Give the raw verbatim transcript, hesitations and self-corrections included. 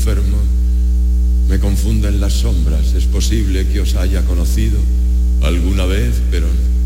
enfermo. Me confunden las sombras. Es posible que os haya conocido alguna vez, pero